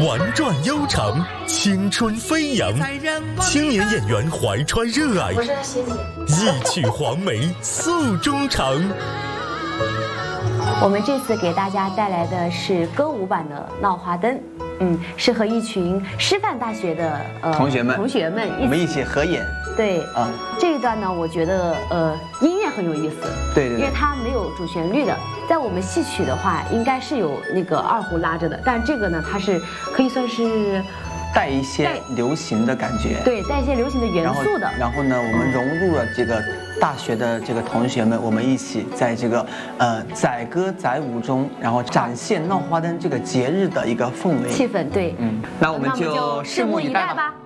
婉转悠长，青春飞扬，青年演员怀揣热爱， 我是他学姐， 一曲黄梅诉衷肠。 我们这次给大家带来的是歌舞版的《闹花灯》，是和一群师范大学的同学们我们一起合演。 对啊，这一段呢，我觉得音乐很有意思， 对， 因为它没有主旋律的，在我们戏曲的话，应该是有那个二胡拉着的，但这个呢，它是可以算是带一些流行的感觉， 对，带一些流行的元素的。 然后呢，我们融入了这个大学的这个同学们，我们一起在这个载歌载舞中，然后展现闹花灯这个节日的一个氛围气氛。对， 那我们就拭目以待吧。